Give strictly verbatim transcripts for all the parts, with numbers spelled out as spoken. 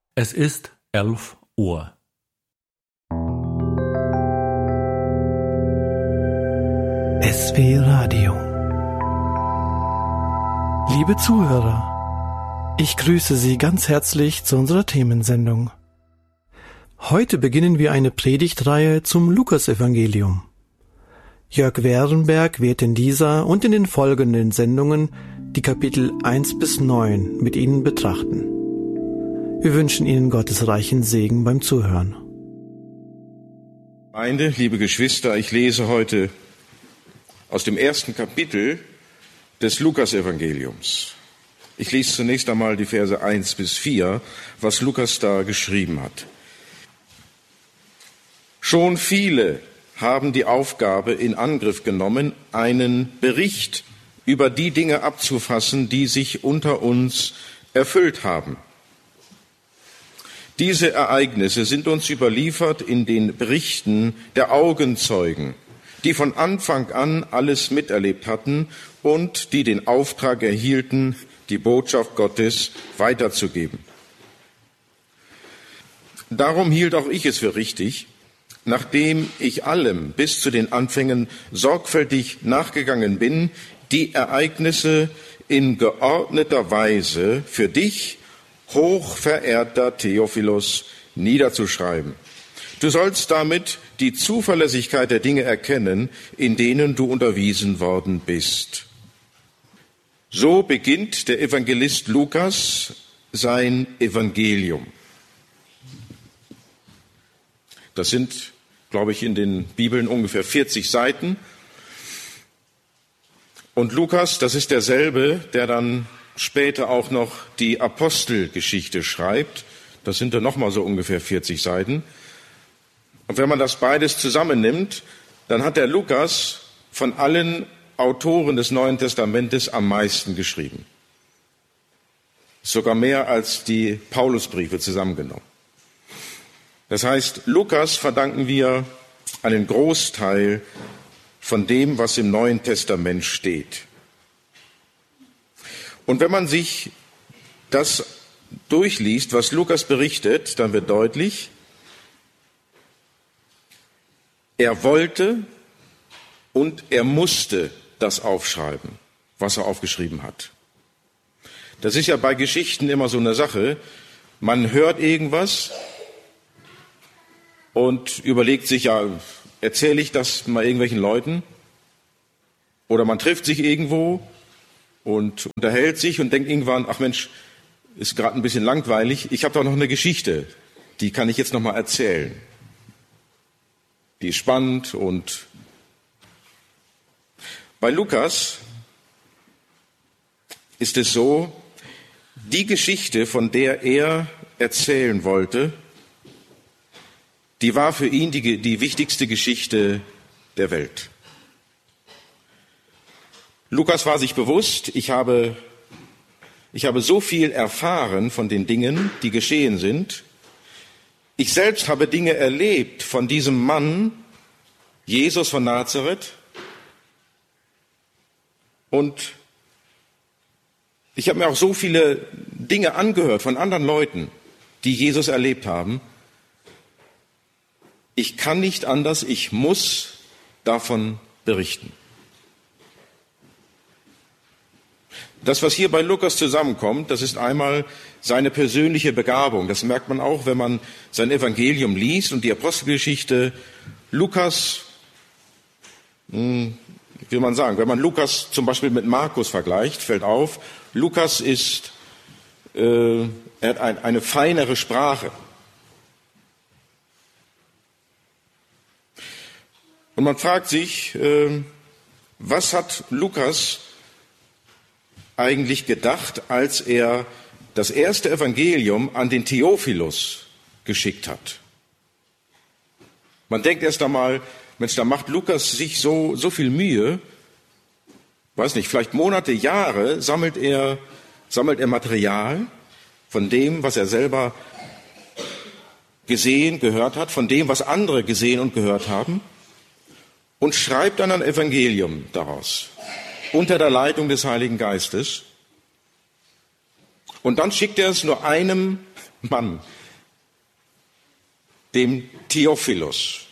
Es ist elf Uhr. S W Radio. Liebe Zuhörer, ich grüße Sie ganz herzlich zu unserer Themensendung. Heute beginnen wir eine Predigtreihe zum Lukasevangelium. Jörg Werenberg wird in dieser und in den folgenden Sendungen die Kapitel eins bis neun mit Ihnen betrachten. Wir wünschen Ihnen Gottes reichen Segen beim Zuhören. Gemeinde, liebe Geschwister, ich lese heute aus dem ersten Kapitel des Lukasevangeliums. Ich lese zunächst einmal die Verse eins bis vier, was Lukas da geschrieben hat. Schon viele haben die Aufgabe in Angriff genommen, einen Bericht über die Dinge abzufassen, die sich unter uns erfüllt haben. Diese Ereignisse sind uns überliefert in den Berichten der Augenzeugen, die von Anfang an alles miterlebt hatten und die den Auftrag erhielten, die Botschaft Gottes weiterzugeben. Darum hielt auch ich es für richtig, nachdem ich allem bis zu den Anfängen sorgfältig nachgegangen bin, die Ereignisse in geordneter Weise für dich, hochverehrter Theophilus, niederzuschreiben. Du sollst damit die Zuverlässigkeit der Dinge erkennen, in denen du unterwiesen worden bist. So beginnt der Evangelist Lukas sein Evangelium. Das sind, glaube ich, in den Bibeln ungefähr vierzig Seiten. Und Lukas, das ist derselbe, der dann später auch noch die Apostelgeschichte schreibt. Das sind dann nochmal so ungefähr vierzig Seiten. Und wenn man das beides zusammennimmt, dann hat der Lukas von allen Autoren des Neuen Testamentes am meisten geschrieben. Sogar mehr als die Paulusbriefe zusammengenommen. Das heißt, Lukas verdanken wir einen Großteil von dem, was im Neuen Testament steht. Und wenn man sich das durchliest, was Lukas berichtet, dann wird deutlich, er wollte und er musste das aufschreiben, was er aufgeschrieben hat. Das ist ja bei Geschichten immer so eine Sache. Man hört irgendwas und überlegt sich, ja, erzähle ich das mal irgendwelchen Leuten? Oder man trifft sich irgendwo und unterhält sich und denkt irgendwann, ach Mensch, ist gerade ein bisschen langweilig. Ich habe doch noch eine Geschichte, die kann ich jetzt noch mal erzählen. Die ist spannend. Und bei Lukas ist es so, die Geschichte, von der er erzählen wollte, die war für ihn die, die wichtigste Geschichte der Welt. Lukas war sich bewusst, ich habe, ich habe so viel erfahren von den Dingen, die geschehen sind. Ich selbst habe Dinge erlebt von diesem Mann, Jesus von Nazareth. Und ich habe mir auch so viele Dinge angehört von anderen Leuten, die Jesus erlebt haben. Ich kann nicht anders, ich muss davon berichten. Das, was hier bei Lukas zusammenkommt, das ist einmal seine persönliche Begabung. Das merkt man auch, wenn man sein Evangelium liest und die Apostelgeschichte. Lukas, wie will man sagen, wenn man Lukas zum Beispiel mit Markus vergleicht, fällt auf, Lukas ist, äh, er hat ein, eine feinere Sprache. Und man fragt sich, äh, was hat Lukas eigentlich gedacht, als er das erste Evangelium an den Theophilus geschickt hat? Man denkt erst einmal, Mensch, da macht Lukas sich so, so viel Mühe, weiß nicht, vielleicht Monate, Jahre sammelt er, sammelt er Material von dem, was er selber gesehen, gehört hat, von dem, was andere gesehen und gehört haben und schreibt dann ein Evangelium daraus. Unter der Leitung des Heiligen Geistes. Und dann schickt er es nur einem Mann, dem Theophilus.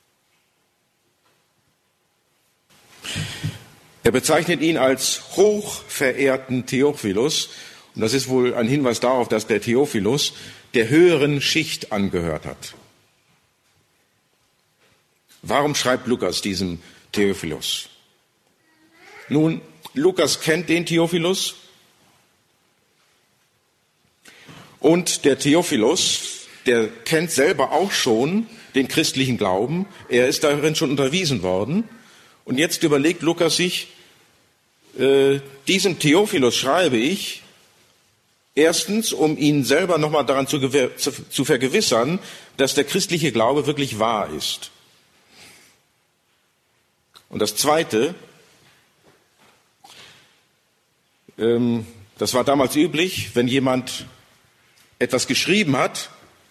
Er bezeichnet ihn als hochverehrten Theophilus. Und das ist wohl ein Hinweis darauf, dass der Theophilus der höheren Schicht angehört hat. Warum schreibt Lukas diesem Theophilus? Nun, Lukas kennt den Theophilus. Und der Theophilus, der kennt selber auch schon den christlichen Glauben. Er ist darin schon unterwiesen worden. Und jetzt überlegt Lukas sich, äh, diesem Theophilus schreibe ich, erstens, um ihn selber nochmal daran zu, zu, zu vergewissern, dass der christliche Glaube wirklich wahr ist. Und das Zweite, ähm, das war damals üblich, wenn jemand etwas geschrieben hat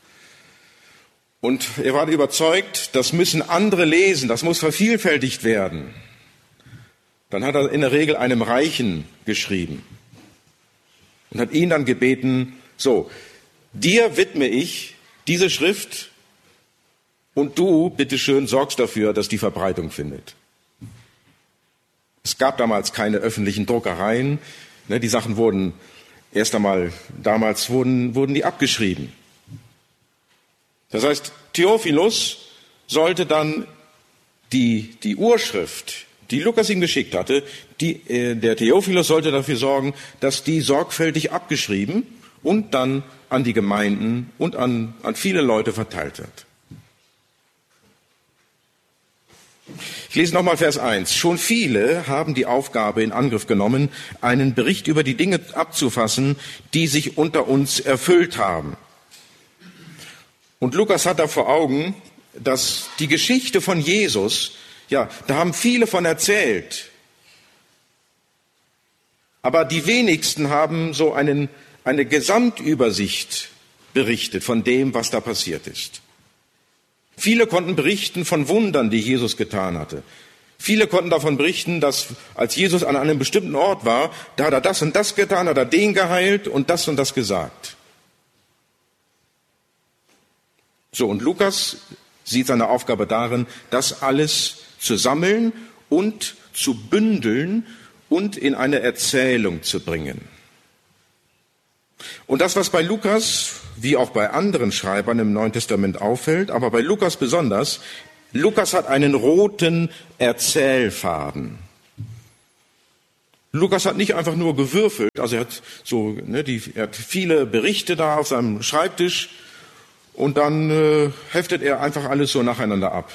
und er war überzeugt, das müssen andere lesen, das muss vervielfältigt werden, dann hat er in der Regel einem Reichen geschrieben und hat ihn dann gebeten, so, dir widme ich diese Schrift und du, bitteschön, sorgst dafür, dass die Verbreitung findet. Es gab damals keine öffentlichen Druckereien, ne, die Sachen wurden erst einmal, damals wurden, wurden die abgeschrieben. Das heißt, Theophilus sollte dann die, die Urschrift, die Lukas ihm geschickt hatte, die, äh, der Theophilus sollte dafür sorgen, dass die sorgfältig abgeschrieben und dann an die Gemeinden und an, an viele Leute verteilt wird. Ich lese nochmal Vers eins. Schon viele haben die Aufgabe in Angriff genommen, einen Bericht über die Dinge abzufassen, die sich unter uns erfüllt haben. Und Lukas hat da vor Augen, dass die Geschichte von Jesus, ja, da haben viele von erzählt. Aber die wenigsten haben so einen, eine Gesamtübersicht berichtet von dem, was da passiert ist. Viele konnten berichten von Wundern, die Jesus getan hatte. Viele konnten davon berichten, dass als Jesus an einem bestimmten Ort war, da hat er das und das getan, hat er den geheilt und das und das gesagt. So, und Lukas sieht seine Aufgabe darin, das alles zu sammeln und zu bündeln und in eine Erzählung zu bringen. Und das, was bei Lukas, wie auch bei anderen Schreibern im Neuen Testament auffällt, aber bei Lukas besonders, Lukas hat einen roten Erzählfaden. Lukas hat nicht einfach nur gewürfelt, also er hat so, ne, die, er hat viele Berichte da auf seinem Schreibtisch und dann äh, heftet er einfach alles so nacheinander ab.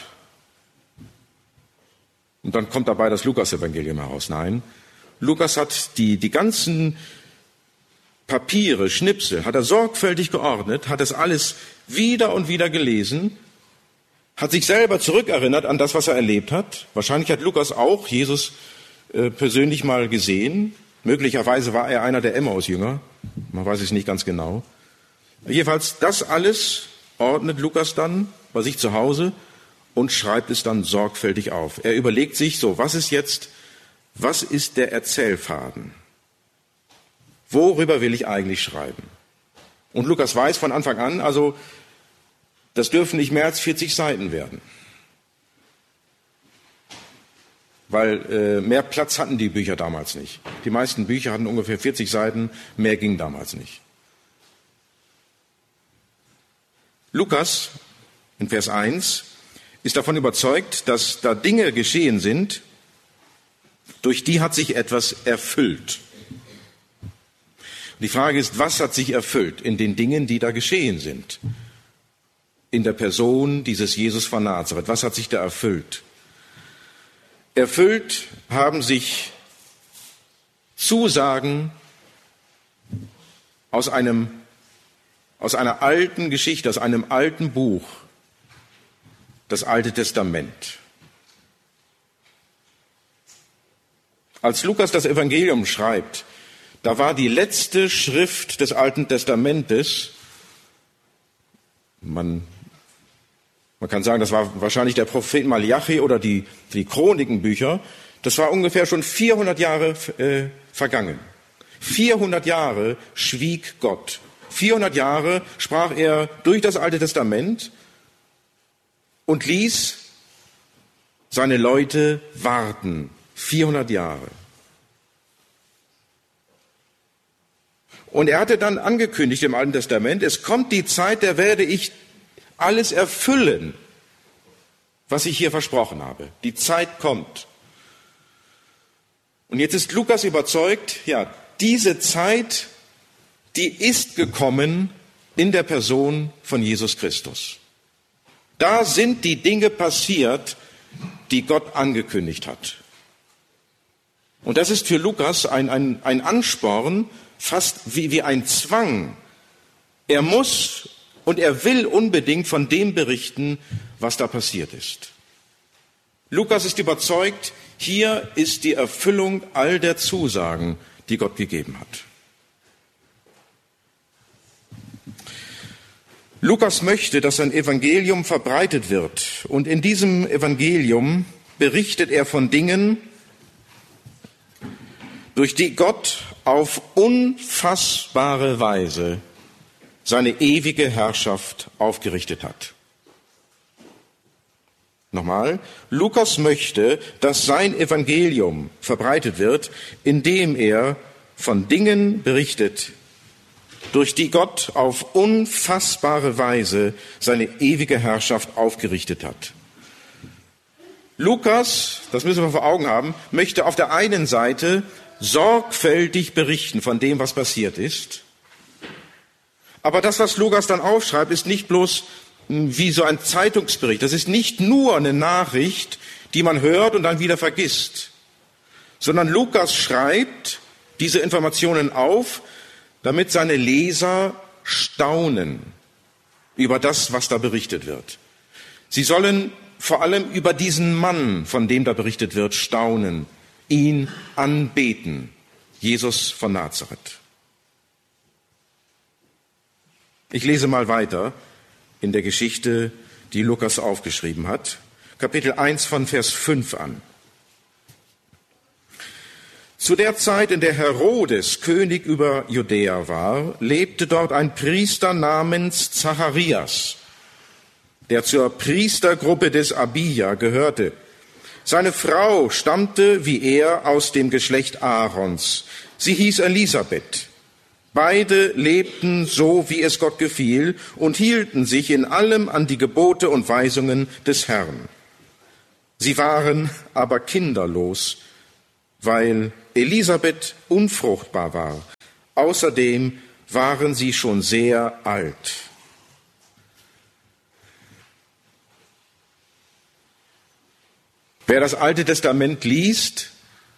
Und dann kommt dabei das Lukas-Evangelium heraus. Nein, Lukas hat die, die ganzen Papiere, Schnipsel, hat er sorgfältig geordnet, hat es alles wieder und wieder gelesen, hat sich selber zurückerinnert an das, was er erlebt hat. Wahrscheinlich hat Lukas auch Jesus äh, persönlich mal gesehen. Möglicherweise war er einer der Emmaus-Jünger. Man weiß es nicht ganz genau. Jedenfalls, das alles ordnet Lukas dann bei sich zu Hause und schreibt es dann sorgfältig auf. Er überlegt sich so, was ist jetzt, was ist der Erzählfaden? Worüber will ich eigentlich schreiben? Und Lukas weiß von Anfang an, also das dürfen nicht mehr als vierzig Seiten werden. Weil äh, mehr Platz hatten die Bücher damals nicht. Die meisten Bücher hatten ungefähr vierzig Seiten, mehr ging damals nicht. Lukas in Vers eins ist davon überzeugt, dass da Dinge geschehen sind, durch die hat sich etwas erfüllt. Die Frage ist, was hat sich erfüllt in den Dingen, die da geschehen sind? In der Person dieses Jesus von Nazareth. Was hat sich da erfüllt? Erfüllt haben sich Zusagen aus einem, aus einer alten Geschichte, aus einem alten Buch, das Alte Testament. Als Lukas das Evangelium schreibt, da war die letzte Schrift des Alten Testamentes, man, man kann sagen, das war wahrscheinlich der Prophet Malachi oder die, die Chronikenbücher, das war ungefähr schon vierhundert Jahre äh, vergangen. vierhundert Jahre schwieg Gott. vierhundert Jahre sprach er durch das Alte Testament und ließ seine Leute warten, vierhundert Jahre. Und er hatte dann angekündigt im Alten Testament, es kommt die Zeit, da werde ich alles erfüllen, was ich hier versprochen habe. Die Zeit kommt. Und jetzt ist Lukas überzeugt, ja, diese Zeit, die ist gekommen in der Person von Jesus Christus. Da sind die Dinge passiert, die Gott angekündigt hat. Und das ist für Lukas ein, ein, ein Ansporn, fast wie, wie ein Zwang. Er muss und er will unbedingt von dem berichten, was da passiert ist. Lukas ist überzeugt, hier ist die Erfüllung all der Zusagen, die Gott gegeben hat. Lukas möchte, dass sein Evangelium verbreitet wird. Und in diesem Evangelium berichtet er von Dingen, durch die Gott auf unfassbare Weise seine ewige Herrschaft aufgerichtet hat. Nochmal, Lukas möchte, dass sein Evangelium verbreitet wird, indem er von Dingen berichtet, durch die Gott auf unfassbare Weise seine ewige Herrschaft aufgerichtet hat. Lukas, das müssen wir vor Augen haben, möchte auf der einen Seite sorgfältig berichten von dem, was passiert ist. Aber das, was Lukas dann aufschreibt, ist nicht bloß wie so ein Zeitungsbericht. Das ist nicht nur eine Nachricht, die man hört und dann wieder vergisst, sondern Lukas schreibt diese Informationen auf, damit seine Leser staunen über das, was da berichtet wird. Sie sollen vor allem über diesen Mann, von dem da berichtet wird, staunen, ihn anbeten, Jesus von Nazareth. Ich lese mal weiter in der Geschichte, die Lukas aufgeschrieben hat, Kapitel eins von Vers fünf an. Zu der Zeit, in der Herodes König über Judäa war, lebte dort ein Priester namens Zacharias, der zur Priestergruppe des Abija gehörte. Seine Frau stammte, wie er, aus dem Geschlecht Aarons. Sie hieß Elisabeth. Beide lebten so, wie es Gott gefiel, und hielten sich in allem an die Gebote und Weisungen des Herrn. Sie waren aber kinderlos, weil Elisabeth unfruchtbar war. Außerdem waren sie schon sehr alt. Wer das Alte Testament liest,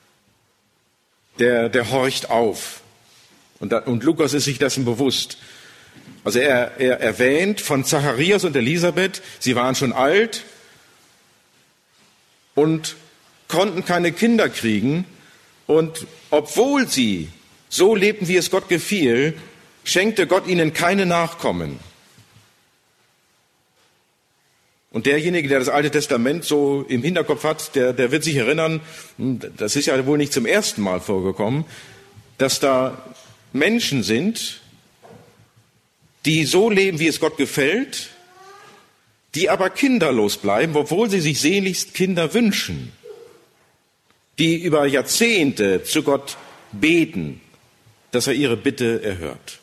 der, der horcht auf. Und, da, und Lukas ist sich dessen bewusst. Also er, er erwähnt von Zacharias und Elisabeth, sie waren schon alt und konnten keine Kinder kriegen. Und obwohl sie so lebten, wie es Gott gefiel, schenkte Gott ihnen keine Nachkommen. Und derjenige, der das Alte Testament so im Hinterkopf hat, der, der wird sich erinnern, das ist ja wohl nicht zum ersten Mal vorgekommen, dass da Menschen sind, die so leben, wie es Gott gefällt, die aber kinderlos bleiben, obwohl sie sich sehnlichst Kinder wünschen, die über Jahrzehnte zu Gott beten, dass er ihre Bitte erhört.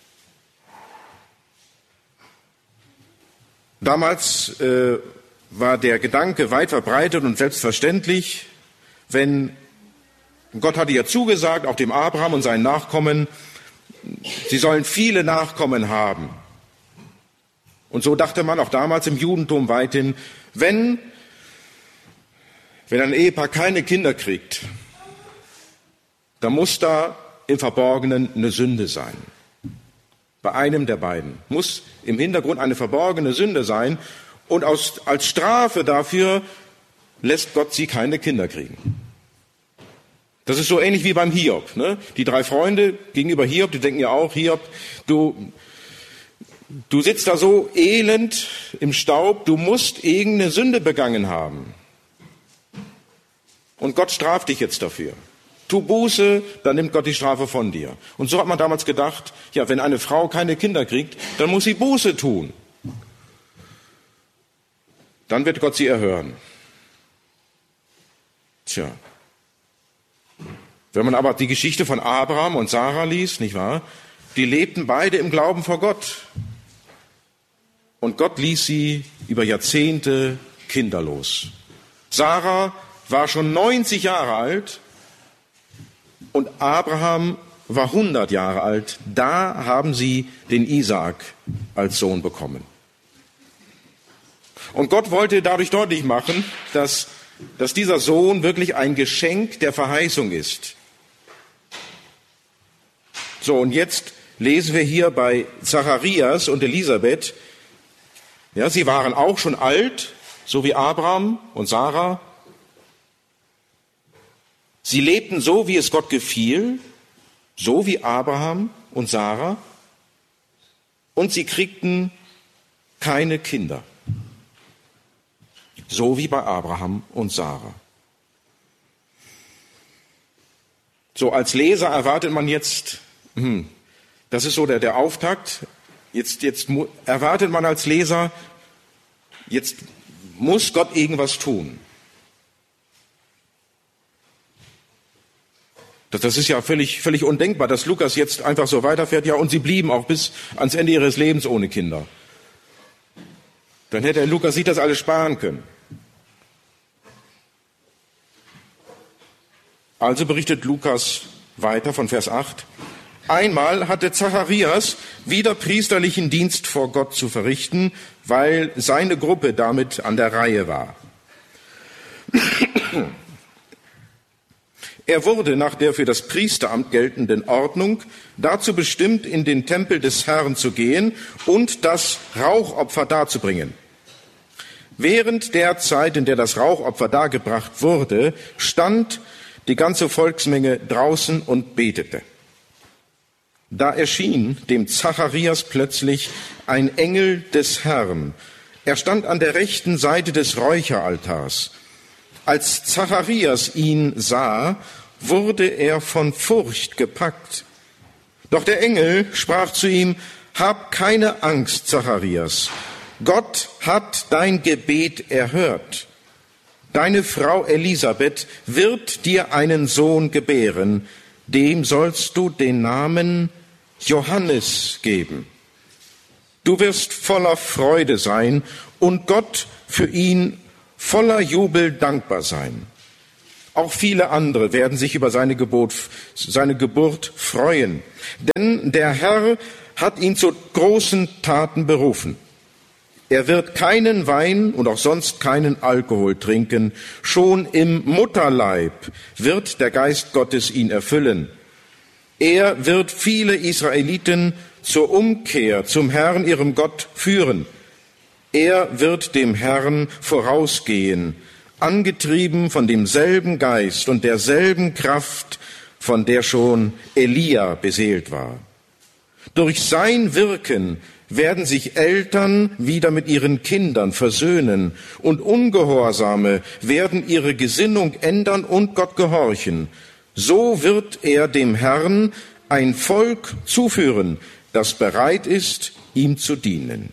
Damals äh, war der Gedanke weit verbreitet und selbstverständlich, wenn Gott hatte ja zugesagt, auch dem Abraham und seinen Nachkommen, sie sollen viele Nachkommen haben. Und so dachte man auch damals im Judentum weithin, wenn, wenn ein Ehepaar keine Kinder kriegt, dann muss da im Verborgenen eine Sünde sein. Bei einem der beiden muss im Hintergrund eine verborgene Sünde sein und aus, als Strafe dafür lässt Gott sie keine Kinder kriegen. Das ist so ähnlich wie beim Hiob. Ne? Die drei Freunde gegenüber Hiob, die denken ja auch, Hiob, du, du sitzt da so elend im Staub, du musst irgendeine Sünde begangen haben. Und Gott straft dich jetzt dafür. Tu Buße, dann nimmt Gott die Strafe von dir. Und so hat man damals gedacht, ja, wenn eine Frau keine Kinder kriegt, dann muss sie Buße tun. dann wird Gott sie erhören. Tja. Wenn man aber die Geschichte von Abraham und Sarah liest, nicht wahr? Die lebten beide im Glauben vor Gott. Und Gott ließ sie über Jahrzehnte kinderlos. Sarah war schon neunzig Jahre alt und Abraham war hundert Jahre alt. Da haben sie den Isaak als Sohn bekommen. Und Gott wollte dadurch deutlich machen, dass, dass dieser Sohn wirklich ein Geschenk der Verheißung ist. So, und jetzt lesen wir hier bei Zacharias und Elisabeth, ja, sie waren auch schon alt, so wie Abraham und Sarah. Sie lebten so, wie es Gott gefiel, so wie Abraham und Sarah. Und sie kriegten keine Kinder, so wie bei Abraham und Sarah. So, als Leser erwartet man jetzt, hm, das ist so der, der Auftakt. Jetzt, jetzt erwartet man als Leser, jetzt muss Gott irgendwas tun. Das, das ist ja völlig, völlig undenkbar, dass Lukas jetzt einfach so weiterfährt. Ja, und sie blieben auch bis ans Ende ihres Lebens ohne Kinder. Dann hätte Lukas sich das alles sparen können. Also berichtet Lukas weiter von Vers acht. Einmal hatte Zacharias wieder priesterlichen Dienst vor Gott zu verrichten, weil seine Gruppe damit an der Reihe war. Er wurde nach der für das Priesteramt geltenden Ordnung dazu bestimmt, in den Tempel des Herrn zu gehen und das Rauchopfer darzubringen. Während der Zeit, in der das Rauchopfer dargebracht wurde, stand die ganze Volksmenge draußen und betete. Da erschien dem Zacharias plötzlich ein Engel des Herrn. Er stand an der rechten Seite des Räucheraltars. Als Zacharias ihn sah, wurde er von Furcht gepackt. Doch der Engel sprach zu ihm: Hab keine Angst, Zacharias. Gott hat dein Gebet erhört. Deine Frau Elisabeth wird dir einen Sohn gebären. Dem sollst du den Namen Johannes geben. Du wirst voller Freude sein und Gott für ihn voller Jubel dankbar sein. Auch viele andere werden sich über seine Geburt, seine Geburt freuen. Denn der Herr hat ihn zu großen Taten berufen. Er wird keinen Wein und auch sonst keinen Alkohol trinken. Schon im Mutterleib wird der Geist Gottes ihn erfüllen. Er wird viele Israeliten zur Umkehr zum Herrn, ihrem Gott, führen. Er wird dem Herrn vorausgehen, angetrieben von demselben Geist und derselben Kraft, von der schon Elia beseelt war. Durch sein Wirken werden sich Eltern wieder mit ihren Kindern versöhnen und Ungehorsame werden ihre Gesinnung ändern und Gott gehorchen. So wird er dem Herrn ein Volk zuführen, das bereit ist, ihm zu dienen.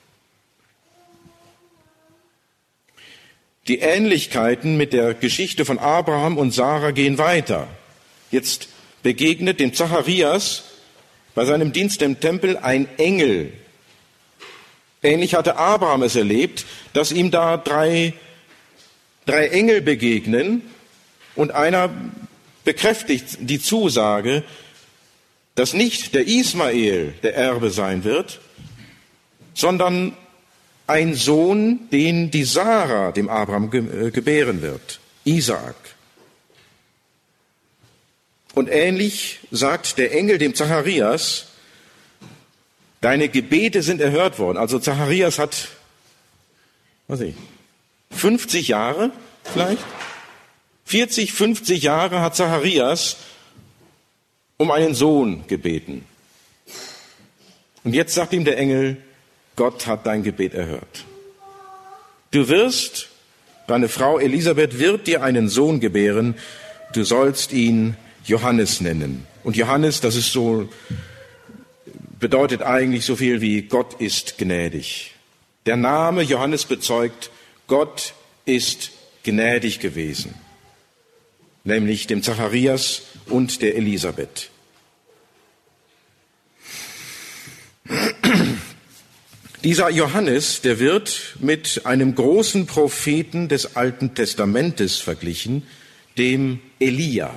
Die Ähnlichkeiten mit der Geschichte von Abraham und Sarah gehen weiter. Jetzt begegnet dem Zacharias bei seinem Dienst im Tempel ein Engel. Ähnlich hatte Abraham es erlebt, dass ihm da drei, drei Engel begegnen und einer bekräftigt die Zusage, dass nicht der Ismael der Erbe sein wird, sondern ein Sohn, den die Sarah dem Abraham gebären wird, Isaak. Und ähnlich sagt der Engel dem Zacharias: Deine Gebete sind erhört worden. Also Zacharias hat, was weiß ich, fünfzig Jahre vielleicht, vierzig, fünfzig Jahre hat Zacharias um einen Sohn gebeten. Und jetzt sagt ihm der Engel: Gott hat dein Gebet erhört. Du wirst, deine Frau Elisabeth wird dir einen Sohn gebären, du sollst ihn Johannes nennen. Und Johannes, das ist so, bedeutet eigentlich so viel wie Gott ist gnädig. Der Name Johannes bezeugt, Gott ist gnädig gewesen, nämlich dem Zacharias und der Elisabeth. Dieser Johannes, der wird mit einem großen Propheten des Alten Testamentes verglichen, dem Elia.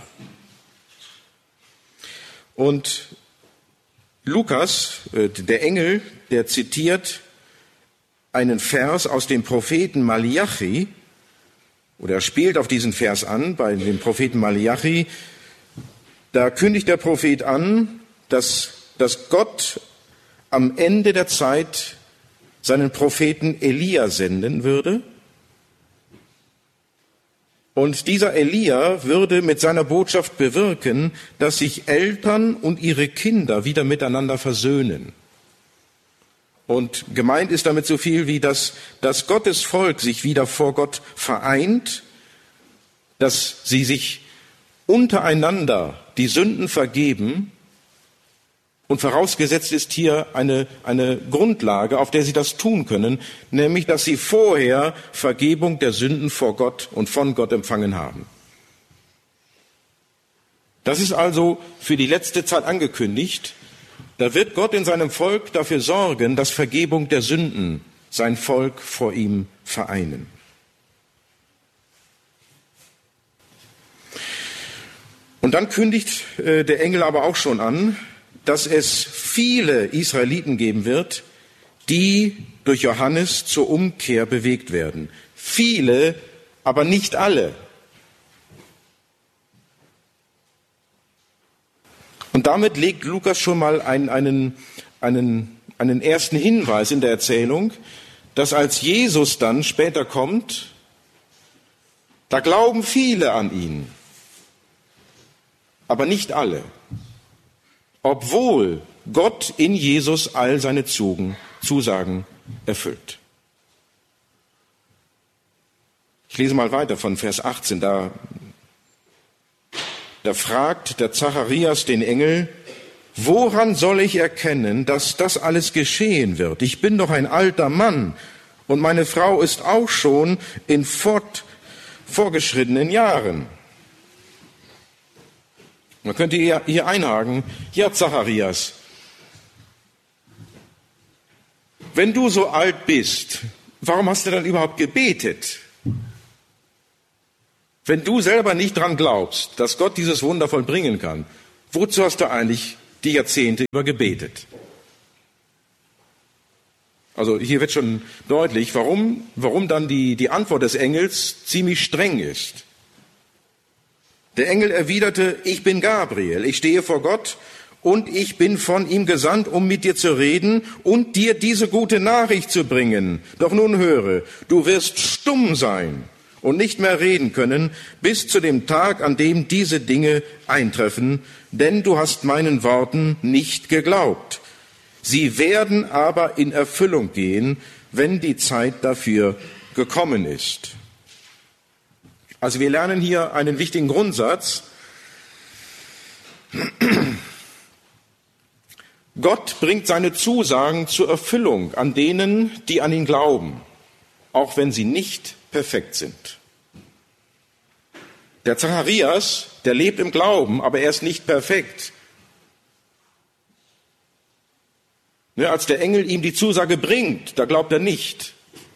Und Lukas, äh, der Engel, der zitiert einen Vers aus dem Propheten Malachi, oder er spielt auf diesen Vers an, bei dem Propheten Malachi. Da kündigt der Prophet an, dass, dass Gott am Ende der Zeit seinen Propheten Elia senden würde. Und dieser Elia würde mit seiner Botschaft bewirken, dass sich Eltern und ihre Kinder wieder miteinander versöhnen. Und gemeint ist damit so viel wie, dass, dass Gottes Volk sich wieder vor Gott vereint, dass sie sich untereinander die Sünden vergeben. Und vorausgesetzt ist hier eine, eine Grundlage, auf der sie das tun können, nämlich, dass sie vorher Vergebung der Sünden vor Gott und von Gott empfangen haben. Das ist also für die letzte Zeit angekündigt. Da wird Gott in seinem Volk dafür sorgen, dass Vergebung der Sünden sein Volk vor ihm vereinen. Und dann kündigt äh, der Engel aber auch schon an, dass es viele Israeliten geben wird, die durch Johannes zur Umkehr bewegt werden. Viele, aber nicht alle. Und damit legt Lukas schon mal einen, einen, einen, einen ersten Hinweis in der Erzählung, dass als Jesus dann später kommt, da glauben viele an ihn, aber nicht alle. Obwohl Gott in Jesus all seine Zusagen erfüllt. Ich lese mal weiter von Vers achtzehn. Da, da fragt der Zacharias den Engel, woran soll ich erkennen, dass das alles geschehen wird? Ich bin doch ein alter Mann und meine Frau ist auch schon in fort, vorgeschrittenen Jahren. Man könnte hier einhaken, ja Zacharias, wenn du so alt bist, warum hast du dann überhaupt gebetet? Wenn du selber nicht dran glaubst, dass Gott dieses Wunder vollbringen kann, wozu hast du eigentlich die Jahrzehnte über gebetet? Also hier wird schon deutlich, warum, warum dann die, die Antwort des Engels ziemlich streng ist. Der Engel erwiderte, ich bin Gabriel, ich stehe vor Gott und ich bin von ihm gesandt, um mit dir zu reden und dir diese gute Nachricht zu bringen. Doch nun höre, du wirst stumm sein und nicht mehr reden können, bis zu dem Tag, an dem diese Dinge eintreffen, denn du hast meinen Worten nicht geglaubt. Sie werden aber in Erfüllung gehen, wenn die Zeit dafür gekommen ist. Also wir lernen hier einen wichtigen Grundsatz. Gott bringt seine Zusagen zur Erfüllung an denen, die an ihn glauben, auch wenn sie nicht perfekt sind. Der Zacharias, der lebt im Glauben, aber er ist nicht perfekt. Ja, als der Engel ihm die Zusage bringt, da glaubt er nicht.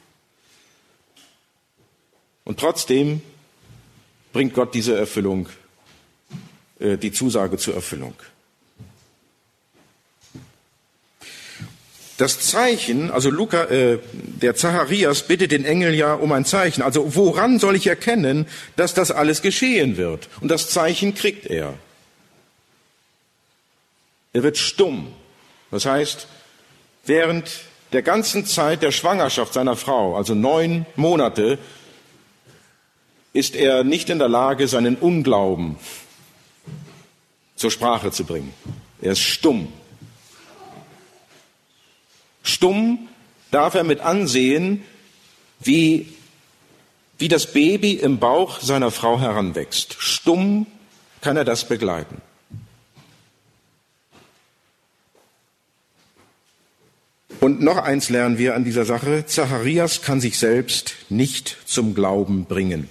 Und trotzdem bringt Gott diese Erfüllung, äh, die Zusage zur Erfüllung. Das Zeichen, also Luca, äh, der Zacharias bittet den Engel ja um ein Zeichen. Also woran soll ich erkennen, dass das alles geschehen wird? Und das Zeichen kriegt er. Er wird stumm. Das heißt, während der ganzen Zeit der Schwangerschaft seiner Frau, also neun Monate, ist er nicht in der Lage, seinen Unglauben zur Sprache zu bringen. Er ist stumm. Stumm darf er mit ansehen, wie, wie das Baby im Bauch seiner Frau heranwächst. Stumm kann er das begleiten. Und noch eins lernen wir an dieser Sache. Zacharias kann sich selbst nicht zum Glauben bringen.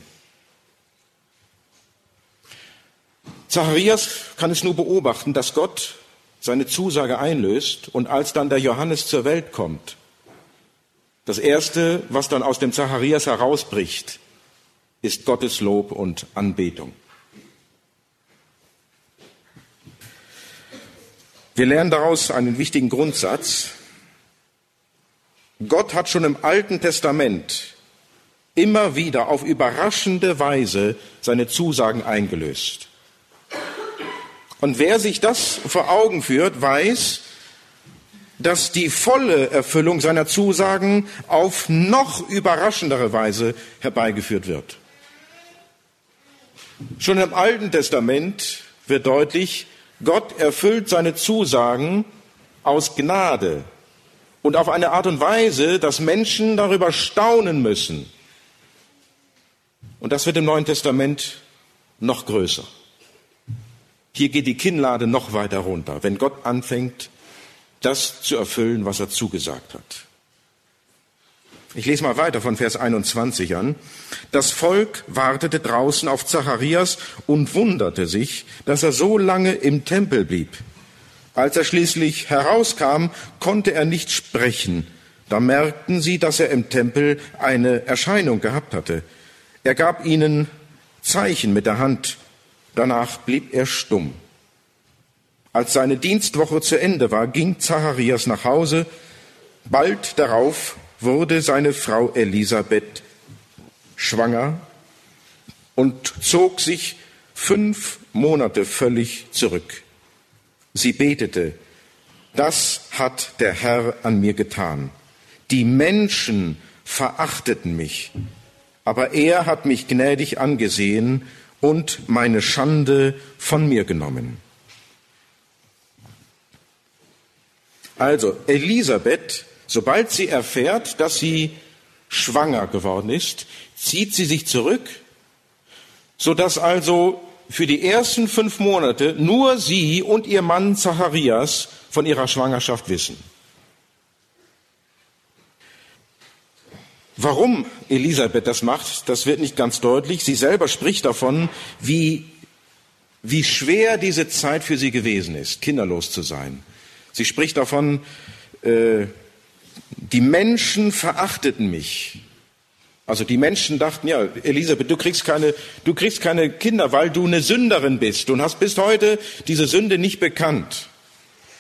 Zacharias kann es nur beobachten, dass Gott seine Zusage einlöst und als dann der Johannes zur Welt kommt, das Erste, was dann aus dem Zacharias herausbricht, ist Gottes Lob und Anbetung. Wir lernen daraus einen wichtigen Grundsatz. Gott hat schon im Alten Testament immer wieder auf überraschende Weise seine Zusagen eingelöst. Und wer sich das vor Augen führt, weiß, dass die volle Erfüllung seiner Zusagen auf noch überraschendere Weise herbeigeführt wird. Schon im Alten Testament wird deutlich, Gott erfüllt seine Zusagen aus Gnade und auf eine Art und Weise, dass Menschen darüber staunen müssen. Und das wird im Neuen Testament noch größer. Hier geht die Kinnlade noch weiter runter, wenn Gott anfängt, das zu erfüllen, was er zugesagt hat. Ich lese mal weiter von Vers einundzwanzig an. Das Volk wartete draußen auf Zacharias und wunderte sich, dass er so lange im Tempel blieb. Als er schließlich herauskam, konnte er nicht sprechen. Da merkten sie, dass er im Tempel eine Erscheinung gehabt hatte. Er gab ihnen Zeichen mit der Hand. Danach blieb er stumm. Als seine Dienstwoche zu Ende war, ging Zacharias nach Hause. Bald darauf wurde seine Frau Elisabeth schwanger und zog sich fünf Monate völlig zurück. Sie betete, das hat der Herr an mir getan. Die Menschen verachteten mich, aber er hat mich gnädig angesehen und meine Schande von mir genommen. Also Elisabeth, sobald sie erfährt, dass sie schwanger geworden ist, zieht sie sich zurück, sodass also für die ersten fünf Monate nur sie und ihr Mann Zacharias von ihrer Schwangerschaft wissen. Warum Elisabeth das macht, das wird nicht ganz deutlich. Sie selber spricht davon, wie, wie schwer diese Zeit für sie gewesen ist, kinderlos zu sein. Sie spricht davon, äh, die Menschen verachteten mich. Also die Menschen dachten, ja, Elisabeth, du kriegst keine, du kriegst keine Kinder, weil du eine Sünderin bist und hast bis heute diese Sünde nicht bekannt.